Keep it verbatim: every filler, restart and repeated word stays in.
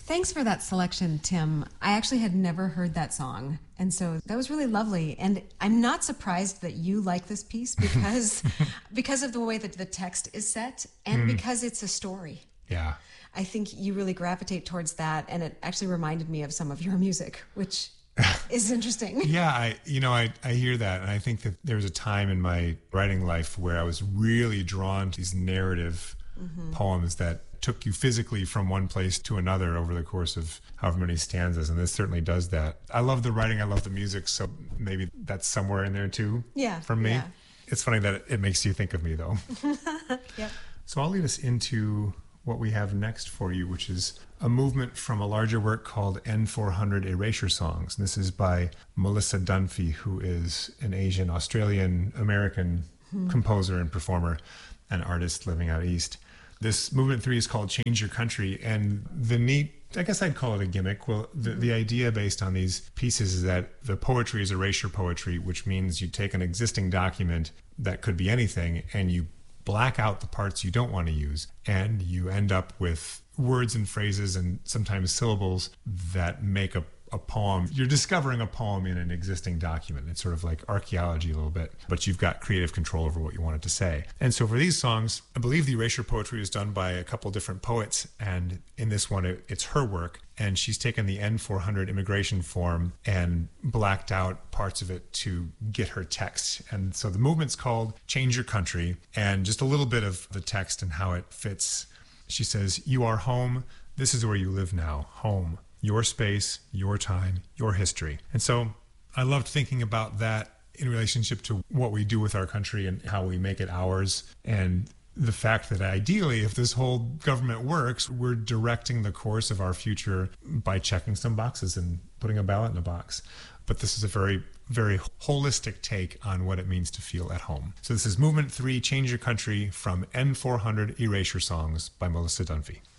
Thanks for that selection, Tim. I actually had never heard that song, and so that was really lovely. And I'm not surprised that you like this piece because because of the way that the text is set and mm. because it's a story. Yeah. I think you really gravitate towards that, and it actually reminded me of some of your music, which is interesting. Yeah, I you know, I, I hear that, and I think that there was a time in my writing life where I was really drawn to these narrative mm-hmm. poems that took you physically from one place to another over the course of however many stanzas, and this certainly does that. I love the writing, I love the music, so maybe that's somewhere in there too. Yeah, from me. Yeah. It's funny that it, it makes you think of me, though. Yep. So I'll lead us into what we have next for you, which is a movement from a larger work called N four hundred Erasure Songs. This is by Melissa Dunphy, who is an Asian, Australian, American hmm. composer and performer and artist living out east. This movement three is called Change Your Country, and the neat, I guess I'd call it a gimmick. Well, the, the idea based on these pieces is that the poetry is erasure poetry, which means you take an existing document that could be anything and you black out the parts you don't want to use, and you end up with words and phrases and sometimes syllables that make a a poem. You're discovering a poem in an existing document. It's sort of like archaeology a little bit, but you've got creative control over what you want it to say. And so for these songs, I believe the erasure poetry is done by a couple different poets, and in this one, it, it's her work, and she's taken the N four hundred immigration form and blacked out parts of it to get her text. And so the movement's called Change Your Country, and just a little bit of the text and how it fits. She says, "You are home. This is where you live now. Home. Your space, your time, your history." And so I loved thinking about that in relationship to what we do with our country and how we make it ours. And the fact that ideally, if this whole government works, we're directing the course of our future by checking some boxes and putting a ballot in a box. But this is a very, very holistic take on what it means to feel at home. So this is Movement three, Change Your Country, from N four hundred Erasure Songs by Melissa Dunphy.